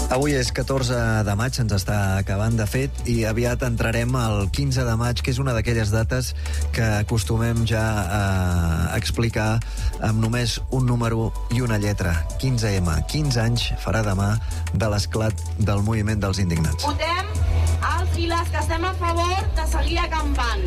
Avui és 14 de maig, ens està acabant de fet, i aviat entrarem al 15 de maig, que és una d'aquelles dates que acostumem ja a explicar amb només un número i una lletra. 15M. 15 anys farà demà de l'esclat del moviment dels indignats. Votem els i les que estem a favor de seguir acampant.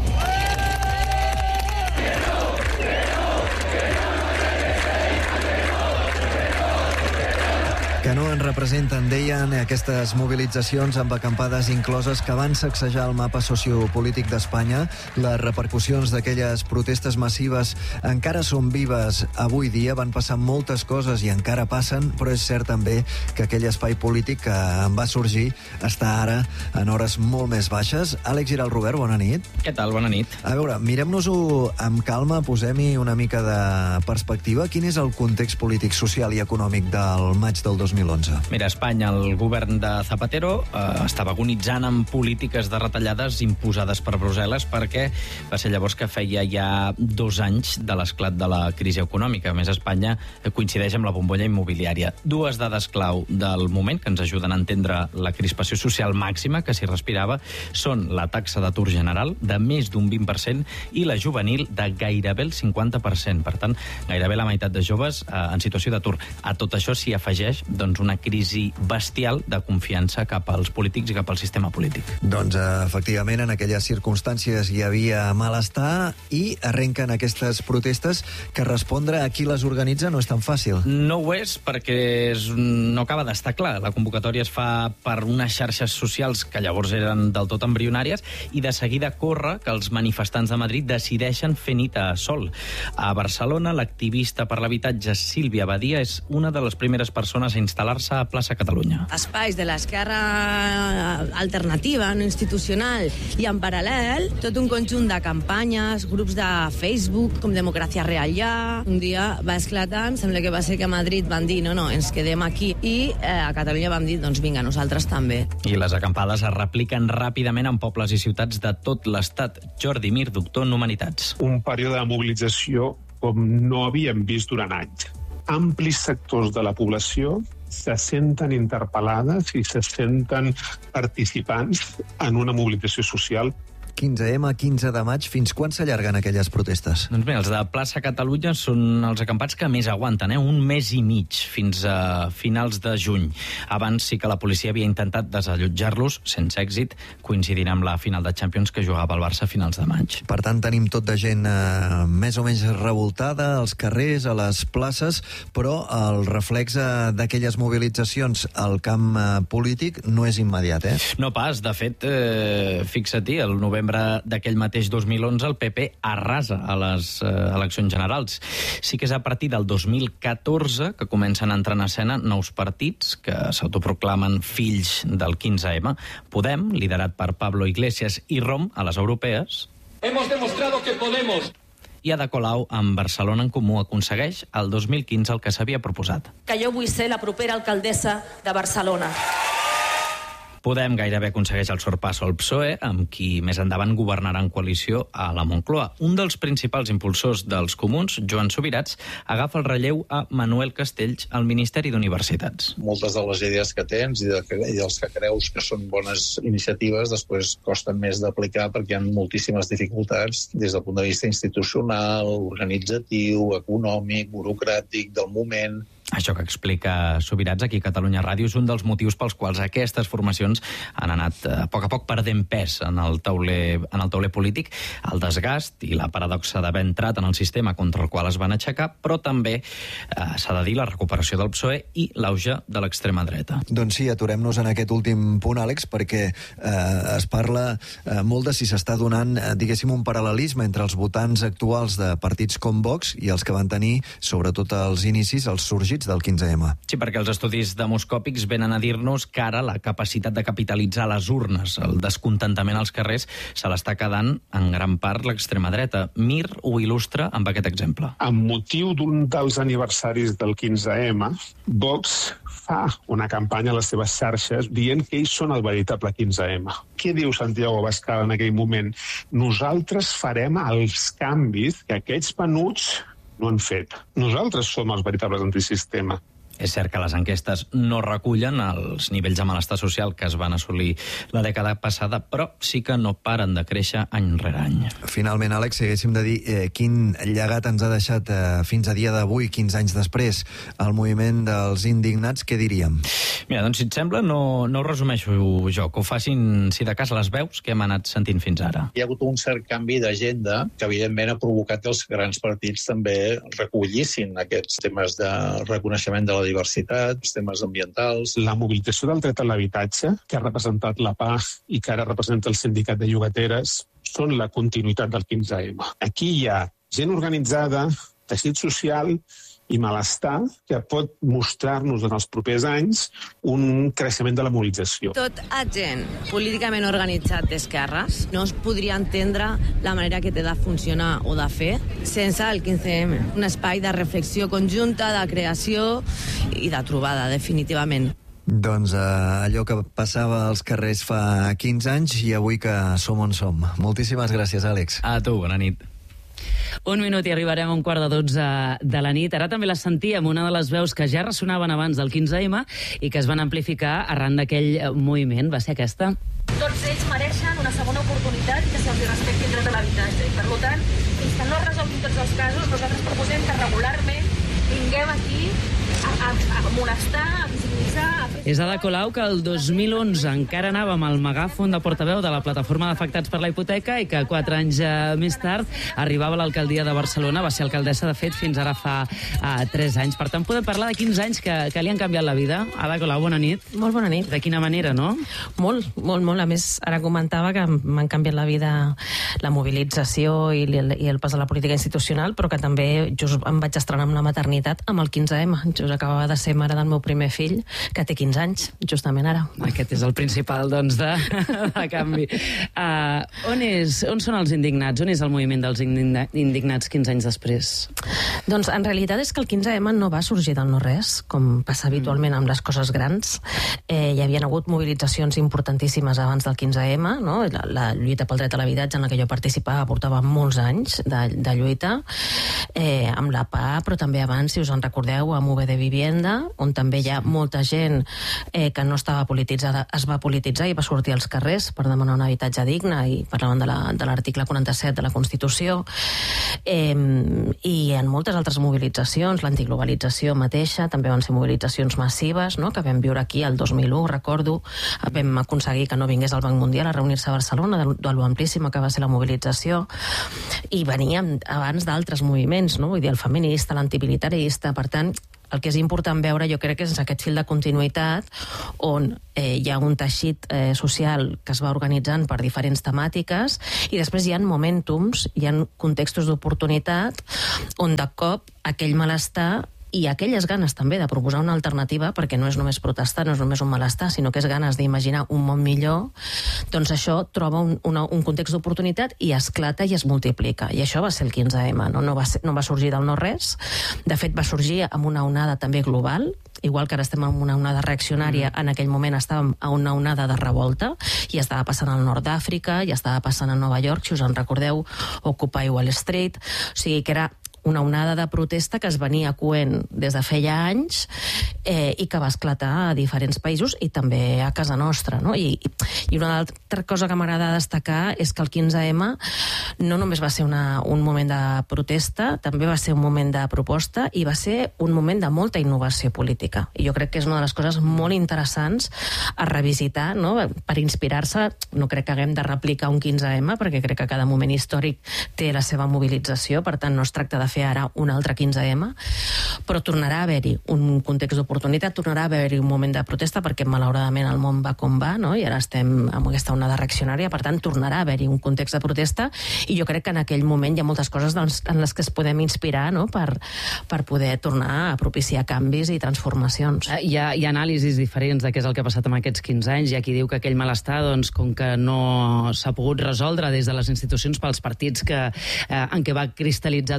Que no ens representen, deien, aquestes mobilitzacions amb acampades incloses que van sacsejar el mapa sociopolític d'Espanya. Les repercussions d'aquelles protestes massives encara són vives avui dia, van passar moltes coses i encara passen, però és cert també que aquell espai polític que en va sorgir està ara en hores molt més baixes. Àlex Giral Robert, bona nit. Què tal? Bona nit. A veure, mirem-nos-ho amb calma, posem-hi una mica de perspectiva. Quin és el context polític, social i econòmic del maig del 2011? Mira, a Espanya el govern de Zapatero estava agonitzant amb polítiques de retallades imposades per Brussel·les perquè va ser llavors que feia ja 2 anys de l'esclat de la crisi econòmica. A més, Espanya coincideix amb la bombolla immobiliària. 2 dades clau del moment que ens ajuden a entendre la crispació social màxima que s'hi respirava són la taxa d'atur general de més d'un 20% i la juvenil de gairebé el 50%. Per tant, gairebé la meitat de joves en situació d'atur. A tot això s'hi afegeix una crisi bestial de confiança cap als polítics i cap al sistema polític. Doncs, efectivament, en aquelles circumstàncies hi havia malestar i arrenquen aquestes protestes que respondre a qui les organitza no és tan fàcil. No ho és perquè no acaba d'estar clar. La convocatòria es fa per unes xarxes socials que llavors eren del tot embrionàries i de seguida corre que els manifestants de Madrid decideixen fer nit a Sol. A Barcelona, l'activista per l'habitatge Sílvia Badia és una de les primeres persones a instal·lar-se a plaça Catalunya. Espais de l'esquerra alternativa, no institucional, i en paral·lel tot un conjunt de campanyes, grups de Facebook, com Democràcia Real Ja. Un dia va esclatar, em sembla que va ser que a Madrid van dir no, ens quedem aquí, i a Catalunya vam dir, doncs vinga, nosaltres també. I les acampades es repliquen ràpidament en pobles i ciutats de tot l'estat. Jordi Mir, doctor en Humanitats. Un període de mobilització com no havíem vist durant anys. Amplis sectors de la població se senten interpel·lades i se senten participants en una mobilització social. 15M, 15 de maig, fins quan s'allarguen aquelles protestes? Doncs bé, els de plaça Catalunya són els acampats que més aguanten, un mes i mig, fins a finals de juny. Abans sí que la policia havia intentat desallotjar-los, sense èxit, coincidint amb la final de Champions que jugava el Barça a finals de maig. Per tant, tenim tot de gent més o menys revoltada als carrers, a les places, però el reflex d'aquelles mobilitzacions al camp polític no és immediat, No pas, de fet, fixa-t'hi, el novembre d'aquell mateix 2011 el PP arrasa a les eleccions generals. Sí que és a partir del 2014 que comencen a entrar en escena nous partits que s'autoproclamen fills del 15M. Podem, liderat per Pablo Iglesias, i ROM, a les europees. Hemos demostrado que podemos. I Ada Colau, amb Barcelona en Comú, aconsegueix el 2015 el que s'havia proposat. Que jo vull ser la propera alcaldessa de Barcelona. Podem gairebé aconsegueix el sorpasso al PSOE, amb qui més endavant governarà en coalició a la Moncloa. Un dels principals impulsors dels comuns, Joan Subirats, agafa el relleu a Manuel Castells al Ministeri d'Universitats. Moltes de les idees que tens i dels que creus que són bones iniciatives després costen més d'aplicar perquè hi ha moltíssimes dificultats des del punt de vista institucional, organitzatiu, econòmic, burocràtic, del moment. Això que explica Subirats aquí a Catalunya Ràdio és un dels motius pels quals aquestes formacions han anat a poc perdent pes en el tauler polític, el desgast i la paradoxa d'haver entrat en el sistema contra el qual es van aixecar, però també s'ha de dir la recuperació del PSOE i l'auge de l'extrema dreta. Doncs sí, aturem-nos en aquest últim punt, Àlex, perquè es parla molt de si s'està donant, diguéssim, un paral·lelisme entre els votants actuals de partits com Vox i els que van tenir, sobretot als inicis, els sorgits del 15M. Sí, perquè els estudis demoscòpics venen a dir-nos que ara la capacitat de capitalitzar les urnes, el descontentament als carrers, se l'està quedant en gran part l'extrema dreta. Mir ho il·lustra amb aquest exemple. Amb motiu d'un dels aniversaris del 15M, Vox fa una campanya a les seves xarxes dient que ells són el veritable 15M. Què diu Santiago Abascal en aquell moment? Nosaltres farem els canvis que aquests penuts no han fet. Nosaltres som els veritables antisistema. És cert que les enquestes no recullen els nivells de malestar social que es van assolir la dècada passada, però sí que no paren de créixer any rere any. Finalment, Àlex, si haguéssim de dir quin llegat ens ha deixat fins a dia d'avui, 15 anys després, el moviment dels indignats, què diríem? Mira, doncs si et sembla, no ho resumeixo jo, que ho facin, si de cas, les veus que hem anat sentint fins ara. Hi ha hagut un cert canvi d'agenda que, evidentment, ha provocat que els grans partits també recollissin aquests temes de reconeixement de la diversitat, els temes ambientals. La mobilització del dret a l'habitatge, que ha representat la PA i que ara representa el sindicat de llogateres, són la continuïtat del 15M. Aquí hi ha gent organitzada, teixit social i malestar que pot mostrar-nos en els propers anys un creixement de la mobilització. Tot agent políticament organitzat d'esquerres no es podria entendre la manera que té de funcionar o de fer sense el 15M. Un espai de reflexió conjunta, de creació i de trobada, definitivament. Doncs allò que passava als carrers fa 15 anys i avui que som on som. Moltíssimes gràcies, Àlex. A tu, bona nit. Un minut i arribarem a 11:45 de la nit. Ara també la sentíem, una de les veus que ja ressonaven abans del 15M i que es van amplificar arran d'aquell moviment. Va ser aquesta. Tots ells mereixen una segona oportunitat i que se'ls respecti el dret a l'habitatge. I, per tant, fins que no es resolguin tots els casos, nosaltres proposem que regularment vinguem aquí a molestar, a visibilitzar... És Ada Colau que el 2011 encara anàvem al megàfon de portaveu de la plataforma d'afectats per la hipoteca i que 4 anys més tard arribava a l'alcaldia de Barcelona, va ser alcaldessa, de fet, fins ara fa 3 anys. Per tant, podem parlar de 15 anys que li han canviat la vida. Ada Colau, bona nit. Molt bona nit. De quina manera, no? Molt. A més, ara comentava que m'han canviat la vida la mobilització i el pas de la política institucional, però que també just em vaig estrenar amb la maternitat amb el 15M. Just acabava de ser mare del meu primer fill, que té 15 anys, justament ara. Aquest és el principal, doncs, de canvi. On són els indignats? On és el moviment dels indignats 15 anys després? Doncs, en realitat, és que el 15M no va sorgir del no-res, com passa habitualment amb les coses grans. Hi havia hagut mobilitzacions importantíssimes abans del 15M, no? La lluita pel dret a l'habitatge, en la que jo participava, portava molts anys de lluita, amb la PA, però també abans, si us en recordeu, amb UB de Vivienda, on també hi ha molta gent que no estava polititzada, es va polititzar i va sortir als carrers per demanar un habitatge digne, i parlaven de l'article 47 de la Constitució, i en moltes altres mobilitzacions, l'antiglobalització mateixa, també van ser mobilitzacions massives, no?, que vam viure aquí el 2001, recordo, vam aconseguir que no vingués el Banc Mundial a reunir-se a Barcelona, de lo amplíssima que va ser la mobilització, i veníem abans d'altres moviments, no?, vull dir, el feminista, l'antimilitarista. Per tant, el que és important veure, jo crec que és aquest fil de continuïtat on hi ha un teixit social que es va organitzant per diferents temàtiques i després hi ha momentums, hi ha contextos d'oportunitat on de cop aquell malestar i aquelles ganes també de proposar una alternativa, perquè no és només protestar, no és només un malestar, sinó que és ganes d'imaginar un món millor, doncs això troba un context d'oportunitat i esclata i es multiplica. I això va ser el 15M, no va sorgir del no-res. De fet, va sorgir amb una onada també global, igual que ara estem en una onada reaccionària, en aquell moment estàvem a una onada de revolta, i estava passant al nord d'Àfrica, i estava passant a Nova York, si us en recordeu, Occupy Wall Street, o sigui que era una onada de protesta que es venia coent des de feia anys i que va esclatar a diferents països i també a casa nostra, no? I una altra cosa que m'agrada destacar és que el 15M no només va ser un moment de protesta, també va ser un moment de proposta i va ser un moment de molta innovació política. I jo crec que és una de les coses molt interessants a revisitar, no?, per inspirar-se. No crec que haguem de replicar un 15M, perquè crec que cada moment històric té la seva mobilització, per tant no es tracta de fer ara un altre 15M, però tornarà a haver-hi un context d'oportunitat, tornarà a haver-hi un moment de protesta, perquè malauradament el món va com va, no?, i ara estem amb aquesta onada reaccionària, per tant tornarà a haver-hi un context de protesta, i jo crec que en aquell moment hi ha moltes coses en les que es podem inspirar, no?, per poder tornar a propiciar canvis i transformacions. Hi ha anàlisis diferents de què és el que ha passat amb aquests 15 anys. Hi ha qui diu que aquell malestar, doncs, com que no s'ha pogut resoldre des de les institucions pels partits en què va cristal·litzar tota aquella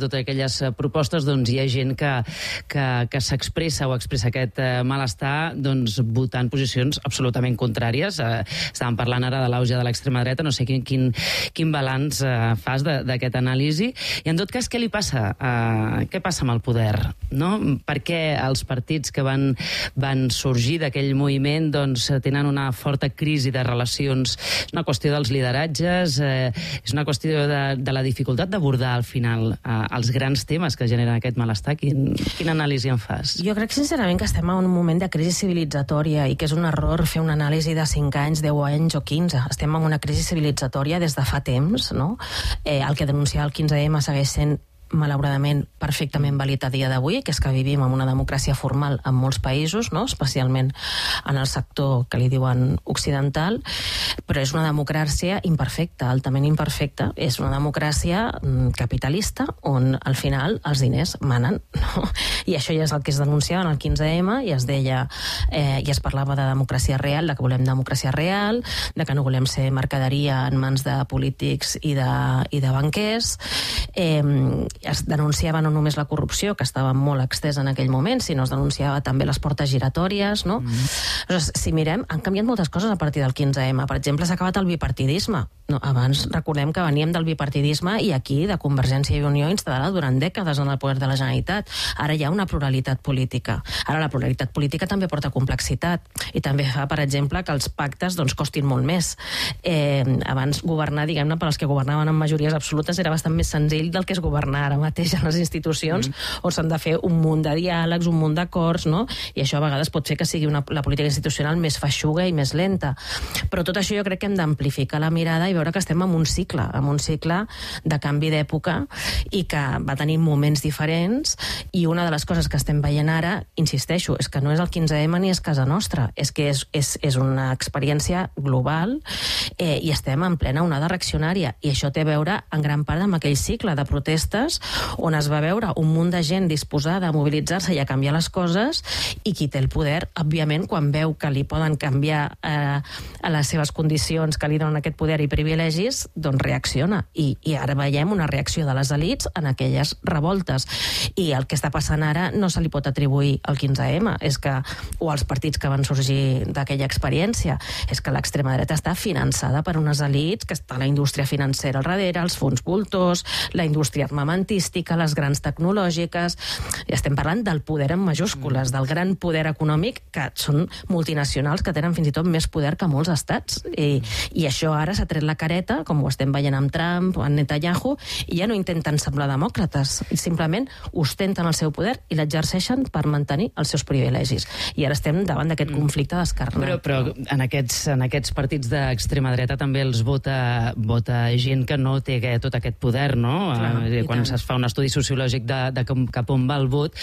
aquelles propostes, doncs hi ha gent que s'expressa o expressa aquest malestar doncs, votant posicions absolutament contràries. Estàvem parlant ara de l'auge de l'extrema dreta, no sé quin balanç fas d'aquest anàlisi. I en tot cas, què li passa? Què passa amb el poder? No? Per què els partits que van sorgir d'aquell moviment doncs, tenen una forta crisi de relacions? És una qüestió dels lideratges, és una qüestió de la dificultat d'abordar al final els grans temes que generen aquest malestar. Quina anàlisi en fas? Jo crec sincerament que estem en un moment de crisi civilitzatòria i que és un error fer una anàlisi de 5 anys, 10 anys o 15. Estem en una crisi civilitzatòria des de fa temps, no? El que denunciava el 15M segueix sent malauradament perfectament vàlid a dia d'avui, que és que vivim en una democràcia formal en molts països, no? Especialment en el sector que li diuen occidental, però és una democràcia imperfecta, altament imperfecta. És una democràcia capitalista on al final els diners manen, no? I això ja és el que es denunciava en el 15M i es deia, i es parlava de democràcia real, de que volem democràcia real, de que no volem ser mercaderia en mans de polítics i de banquers. Es denunciava no només la corrupció, que estava molt extesa en aquell moment, sinó es denunciava també les portes giratòries, no? Aleshores, si mirem, han canviat moltes coses a partir del 15M. Per exemple, s'ha acabat el bipartidisme. No, abans recordem que veníem del bipartidisme i aquí de Convergència i Unió instal·lada durant dècades en el poder de la Generalitat. Ara hi ha una pluralitat política. Ara la pluralitat política també porta complexitat i també fa, per exemple, que els pactes doncs, costin molt més. Abans governar, diguem-ne, per als que governaven amb majories absolutes era bastant més senzill del que és governar ara mateix en les institucions on s'han de fer un munt de diàlegs, un munt d'acords, no? I això a vegades pot fer que sigui la política institucional més feixuga i més lenta. Però tot això jo crec que hem d'amplificar la mirada i veure que estem en un cicle de canvi d'època i que va tenir moments diferents, i una de les coses que estem veient ara, insisteixo, és que no és el 15M ni és casa nostra, és que és una experiència global i estem en plena onada reaccionària, i això té a veure en gran part amb aquell cicle de protestes on es va veure un munt de gent disposada a mobilitzar-se i a canviar les coses, i qui té el poder, òbviament, quan veu que li poden canviar a les seves condicions que li donen aquest poder i privilegis, doncs reacciona. I ara veiem una reacció de les elits en aquelles revoltes. I el que està passant ara no se li pot atribuir al 15M, o als partits que van sorgir d'aquella experiència. És que l'extrema dreta està finançada per unes elits, que està la indústria financera al darrere, els fons voltors, la indústria armamentística, les grans tecnològiques. I estem parlant del poder en majúscules, del gran poder econòmic, que són multinacionals que tenen fins i tot més poder que molts estats. I això ara s'ha tret la careta, com ho estem veient amb Trump o amb Netanyahu, i ja no intenten semblar demòcrates, simplement ostenten el seu poder i l'exerceixen per mantenir els seus privilegis. I ara estem davant d'aquest conflicte descarnat. Però en aquests partits d'extrema dreta també els vota gent que no té tot aquest poder, no? Clar, quan es fa un estudi sociològic de cap on va el vot,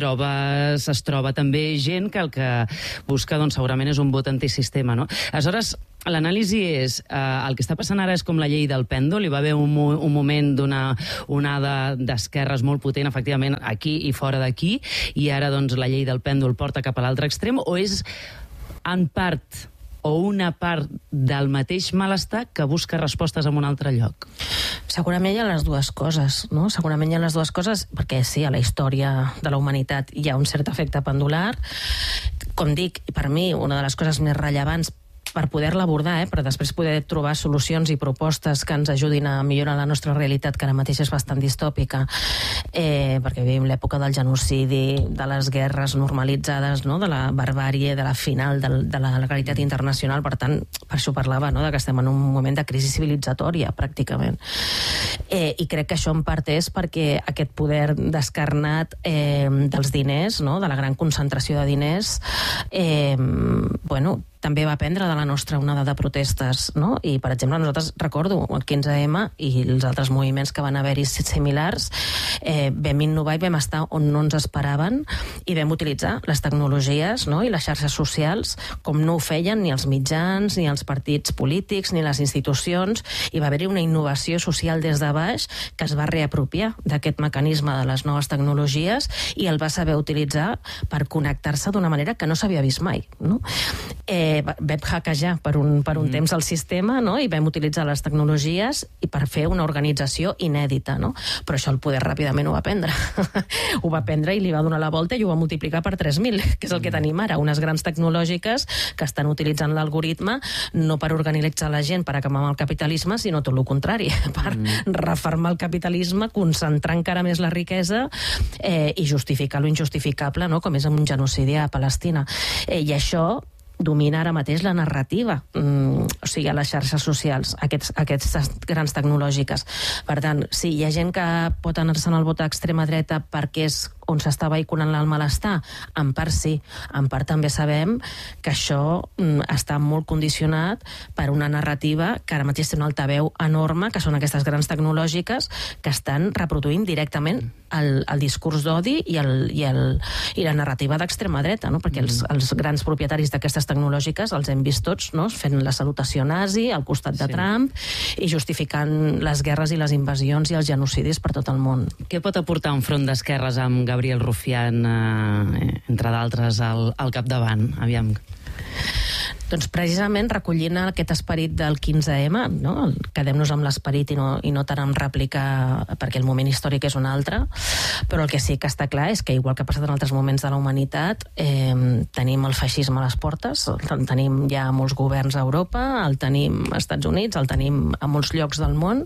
es troba també gent que el que busca doncs, segurament és un vot antisistema, no? Aleshores, l'anàlisi és, el que està passant ara és com la llei del pèndol, hi va haver un moment d'una onada d'esquerres molt potent, efectivament, aquí i fora d'aquí, i ara doncs la llei del pèndol porta cap a l'altre extrem, o és en part o una part del mateix malestar que busca respostes en un altre lloc? Segurament hi ha les dues coses, no? Segurament hi ha les dues coses, perquè sí, a la història de la humanitat hi ha un cert efecte pendular. Com dic, per mi, una de les coses més rellevants per poder-la abordar, però després poder trobar solucions i propostes que ens ajudin a millorar la nostra realitat, que ara mateix és bastant distòpica, perquè vivim l'època del genocidi, de les guerres normalitzades, no? De la barbàrie, de la final de la legalitat internacional. Per tant, per això parlava, no? De que estem en un moment de crisi civilitzatòria, pràcticament. I crec que això en part és perquè aquest poder descarnat dels diners, no? De la gran concentració de diners, també va prendre de la nostra onada de protestes, no? I, per exemple, nosaltres, recordo, el 15M i els altres moviments que van haver-hi similars, vam innovar i vam estar on no ens esperaven i vam utilitzar les tecnologies, no? I les xarxes socials com no ho feien ni els mitjans, ni els partits polítics, ni les institucions, i va haver-hi una innovació social des de baix que es va reapropiar d'aquest mecanisme de les noves tecnologies i el va saber utilitzar per connectar-se d'una manera que no s'havia vist mai, no? Vam hackejar per un temps el sistema, no? I vam utilitzar les tecnologies i per fer una organització inèdita, no? Però això el poder ràpidament ho va prendre. Ho va prendre i li va donar la volta i ho va multiplicar per 3.000, que és el que tenim ara, unes grans tecnològiques que estan utilitzant l'algoritme no per organitzar la gent per acabar amb el capitalisme, sinó tot el contrari, per refermar el capitalisme, concentrar encara més la riquesa i justificar lo injustificable, no? Com és un genocidi a Palestina. I això domina ara mateix la narrativa, o sigui, a les xarxes socials, aquestes grans tecnològiques. Per tant, sí, hi ha gent que pot anar-se'n al vot a extrema dreta perquè és on s'està vehiculant el malestar? En part sí, en part també sabem que això està molt condicionat per una narrativa que ara mateix té un altaveu enorme, que són aquestes grans tecnològiques que estan reproduint directament el discurs d'odi i la narrativa d'extrema dreta, no? Perquè els grans propietaris d'aquestes tecnològiques els hem vist tots, no? Fent la salutació nazi al costat de Trump i justificant les guerres i les invasions i els genocidis per tot el món. Què pot aportar un front d'esquerres amb Gabriel Rufián, entre d'altres, al capdavant? Aviam. Doncs precisament recollint aquest esperit del 15M, no? Quedem-nos amb l'esperit i no tant amb rèplica, perquè el moment històric és un altre, però el que sí que està clar és que, igual que ha passat en altres moments de la humanitat, tenim el feixisme a les portes, el tenim ja a molts governs a Europa, el tenim als Estats Units, el tenim a molts llocs del món,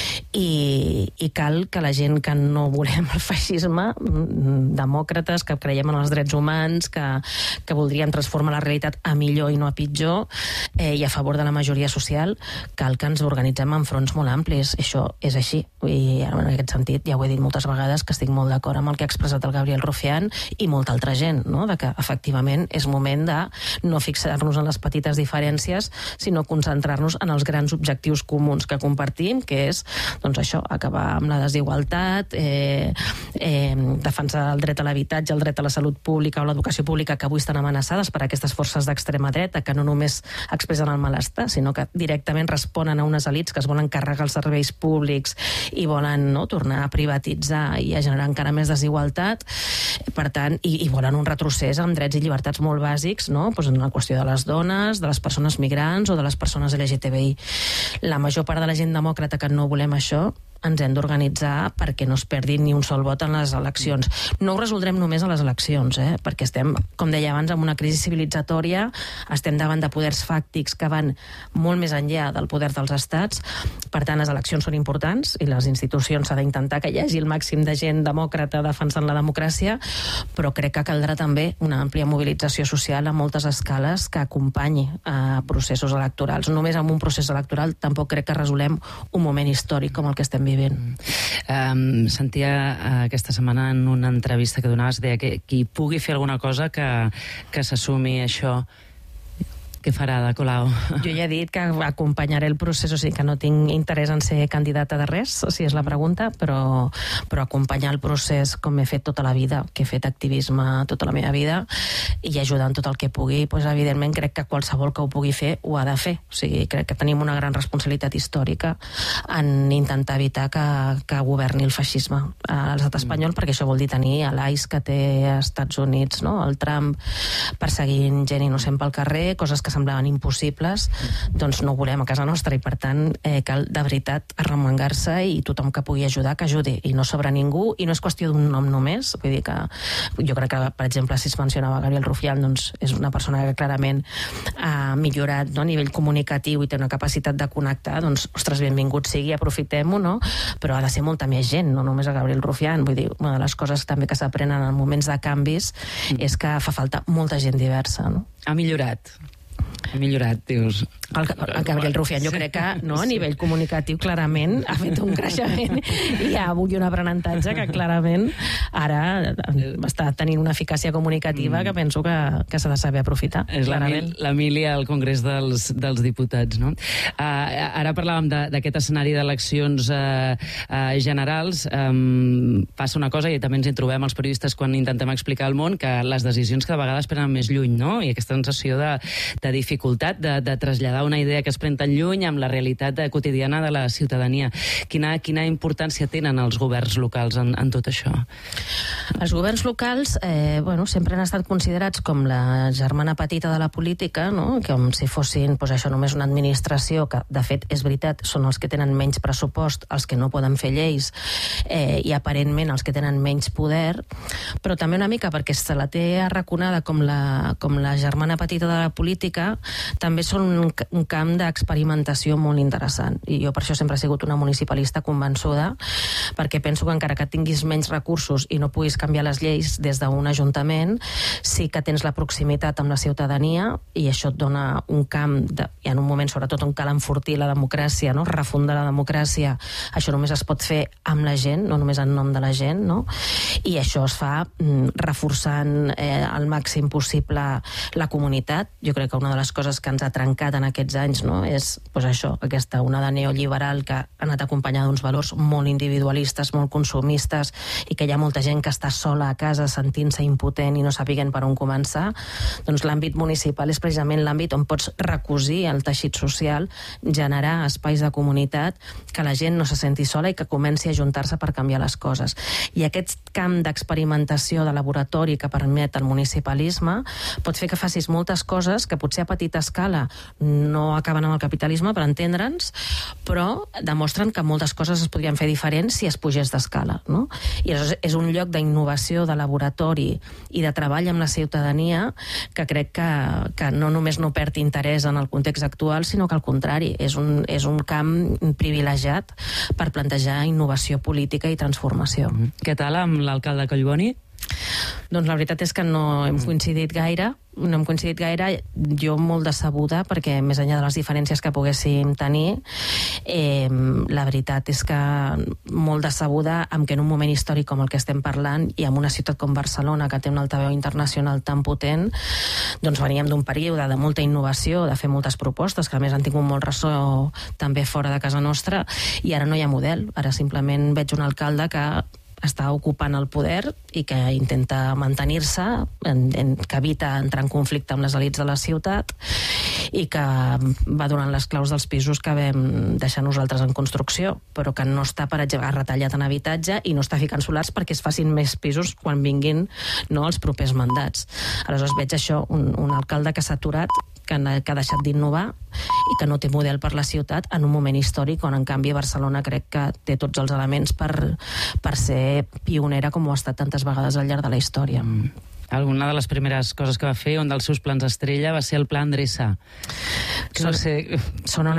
i cal que la gent que no volem el feixisme, demòcrates, que creiem en els drets humans, que voldrien transformar la realitat a millor i no a pitjor, i a favor de la majoria social, cal que ens organitzem en fronts molt amplis. Això és així. I en aquest sentit, ja ho he dit moltes vegades, que estic molt d'acord amb el que ha expressat el Gabriel Rufián i molta altra gent, no? De que efectivament és moment de no fixar-nos en les petites diferències, sinó concentrar-nos en els grans objectius comuns que compartim, que és, doncs això, acabar amb la desigualtat, defensar el dret a l'habitatge, el dret a la salut pública o l'educació pública, que avui estan amenaçades per aquestes forces d'extrema dreta, que no només expressen el malestar, sinó que directament responen a unes elits que es volen carregar els serveis públics i volen, no, tornar a privatitzar i a generar encara més desigualtat. Per tant, i volen un retrocés amb drets i llibertats molt bàsics, no? Pues en la qüestió de les dones, de les persones migrants o de les persones LGTBI. La major part de la gent demòcrata que no volem això, ens hem d'organitzar perquè no es perdi ni un sol vot en les eleccions. No ho resoldrem només a les eleccions, perquè estem, com deia abans, en una crisi civilitzatòria, estem davant de poders fàctics que van molt més enllà del poder dels estats. Per tant, les eleccions són importants i les institucions s'ha d'intentar que hi hagi el màxim de gent demòcrata defensant la democràcia, però crec que caldrà també una àmplia mobilització social a moltes escales que acompanyi a processos electorals. Només amb un procés electoral tampoc crec que resolem un moment històric com el que estem vivint. Sentia aquesta setmana en una entrevista que donaves, deia que qui pugui fer alguna cosa que s'assumi això. Què farà de Colau? Jo ja he dit que acompanyaré el procés, o sigui que no tinc interès en ser candidata de res, si és la pregunta, però acompanyar el procés com he fet tota la vida, que he fet activisme tota la meva vida, i ajudar en tot el que pugui, doncs evidentment crec que qualsevol que ho pugui fer ho ha de fer. O sigui, crec que tenim una gran responsabilitat històrica en intentar evitar que governi el feixisme a l'estat espanyol, perquè això vol dir tenir l'ICE que té als Estats Units, no? El Trump perseguint gent innocent pel carrer, coses que semblaven impossibles, doncs no ho volem a casa nostra, i per tant cal de veritat arremangar-se, i tothom que pugui ajudar, que ajudi, i no sobra ningú, i no és qüestió d'un nom només. Vull dir que jo crec que, per exemple, si es mencionava Gabriel Rufián, doncs és una persona que clarament ha millorat, no, a nivell comunicatiu i té una capacitat de connectar, doncs, ostres, benvingut sigui, aprofitem-ho, no? Però ha de ser molta més gent, no només a Gabriel Rufián. Vull dir, una de les coses també que s'aprenen en moments de canvis és que fa falta molta gent diversa, no? Ha millorat, dius. El Gabriel Rufián, jo crec que no, a nivell comunicatiu clarament ha fet un creixement i hi ha avui un aprenentatge que clarament ara està tenint una eficàcia comunicativa que penso que s'ha de saber aprofitar. És l'Emília al Congrés dels Diputats, no? Ara parlàvem d'aquest escenari d'eleccions generals. Passa una cosa, i també ens hi trobem els periodistes quan intentem explicar al món, que les decisions cada vegada es prenen més lluny, no? I aquesta sensació de dificultat de traslladar trasladar una idea que es pren tan lluny amb la realitat quotidiana de la ciutadania. Quina importància tenen els governs locals en tot això? Els governs locals sempre han estat considerats com la germana petita de la política, no? Com si fossin això només una administració, que de fet és veritat, són els que tenen menys pressupost, els que no poden fer lleis i aparentment els que tenen menys poder, però també una mica perquè se la té arraconada com la germana petita de la política, també són un camp d'experimentació molt interessant, i jo per això sempre he sigut una municipalista convençuda, perquè penso que encara que tinguis menys recursos i no puguis canviar les lleis des d'un ajuntament, sí que tens la proximitat amb la ciutadania i això et dona un camp i en un moment sobretot on cal enfortir la democràcia, no? Refundar la democràcia. Això només es pot fer amb la gent, no només en nom de la gent, no? I això es fa reforçant al màxim possible la comunitat. Jo crec que una de les coses que ens ha trencat en aquests anys, no? És això, aquesta onada neoliberal que ha anat acompanyada d'uns valors molt individualistes, molt consumistes, i que hi ha molta gent que està sola a casa sentint-se impotent i no sapiguent per on començar. Doncs l'àmbit municipal és precisament l'àmbit on pots recosir el teixit social, generar espais de comunitat, que la gent no se senti sola i que comenci a ajuntar-se per canviar les coses. I aquest camp d'experimentació de laboratori que permet el municipalisme pot fer que facis moltes coses que potser a petita escala no acaben amb el capitalisme, per entendre'ns, però demostren que moltes coses es podrien fer diferents si es pugés d'escala, no? I és un lloc d'innovació, de laboratori i de treball amb la ciutadania que crec que no només no perd interès en el context actual, sinó que al contrari, és un camp privilegiat per plantejar innovació política i transformació. Què tal amb l'alcalde Collboni? Doncs la veritat és que no hem coincidit gaire, jo molt decebuda, perquè més enllà de les diferències que poguéssim tenir, la veritat és que molt decebuda amb que en un moment històric com el que estem parlant i en una ciutat com Barcelona, que té un altaveu internacional tan potent, doncs veníem d'un període de molta innovació, de fer moltes propostes, que a més han tingut molt ressò també fora de casa nostra, i ara no hi ha model. Ara simplement veig un alcalde que està ocupant el poder i que intenta mantenir-se, que evita entrar en conflicte amb les elits de la ciutat i que va donant les claus dels pisos que vam deixar nosaltres en construcció, però que no està, per exemple, retallat en habitatge i no està ficant solars perquè es facin més pisos quan vinguin els propers mandats. Aleshores veig això, un alcalde que s'ha aturat, que ha deixat d'innovar i que no té model per la ciutat en un moment històric on, en canvi, Barcelona crec que té tots els elements per ser pionera com ho ha estat tantes vegades al llarg de la història. Alguna de les primeres coses que va fer, un dels seus plans estrella, va ser el Pla Endreça. No sé, sona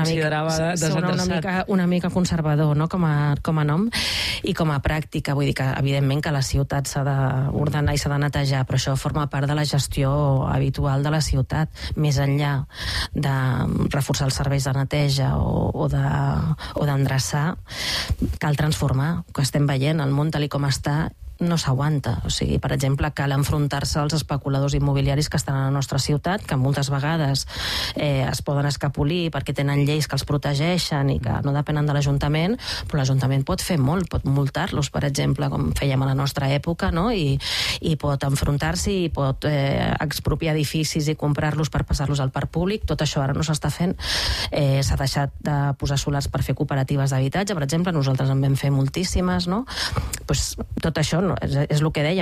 una mica conservador, no? Com a nom i com a pràctica. Vull dir que, evidentment, que la ciutat s'ha d'ordenar i s'ha de netejar, però això forma part de la gestió habitual de la ciutat. Més enllà de reforçar els serveis de neteja o d'endreçar, cal transformar. Que estem veient, el món tal com està no s'aguanta. O sigui, per exemple, cal enfrontar-se als especuladors immobiliaris que estan a la nostra ciutat, que moltes vegades es poden escapolir perquè tenen lleis que els protegeixen i que no depenen de l'Ajuntament, però l'Ajuntament pot fer molt, pot multar-los, per exemple, com fèiem a la nostra època, no? I pot enfrontar-s'hi, i pot expropiar edificis i comprar-los per passar-los al parc públic. Tot això ara no s'està fent. S'ha deixat de posar solars per fer cooperatives d'habitatge, per exemple, nosaltres en vam fer moltíssimes, no? Pues tot això és el que dèiem,